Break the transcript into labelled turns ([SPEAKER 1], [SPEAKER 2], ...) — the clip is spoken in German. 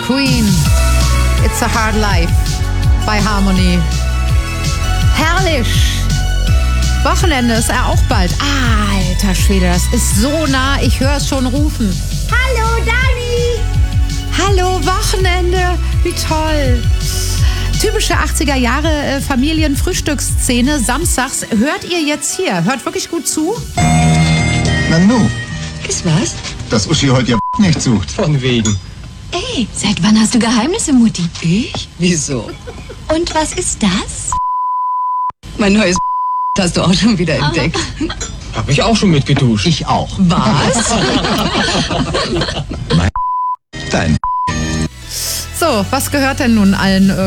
[SPEAKER 1] Queen. It's a Hard Life bei Harmony. Herrlich. Wochenende ist ja auch bald. Alter Schwede, das ist so nah. Ich höre es schon rufen. Hallo, Dani. Hallo, Wochenende. Wie toll. Typische 80er Jahre Familienfrühstücksszene. Samstags hört ihr jetzt hier. Hört wirklich gut zu.
[SPEAKER 2] Nanu,
[SPEAKER 3] Ist was?
[SPEAKER 2] dass Uschi heute ihr nicht sucht.
[SPEAKER 4] Von wegen.
[SPEAKER 3] Ey, seit wann hast du Geheimnisse, Mutti?
[SPEAKER 4] Ich? Wieso?
[SPEAKER 3] Und was ist das?
[SPEAKER 5] Mein neues hast du auch schon wieder entdeckt.
[SPEAKER 4] Hab ich auch schon mitgeduscht.
[SPEAKER 2] Ich auch.
[SPEAKER 5] Was?
[SPEAKER 2] Dein
[SPEAKER 1] So, was gehört denn nun allen